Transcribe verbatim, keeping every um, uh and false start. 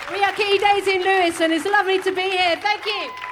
We are Kitty, Daisy and Lewis, and it's lovely to be here. Thank you.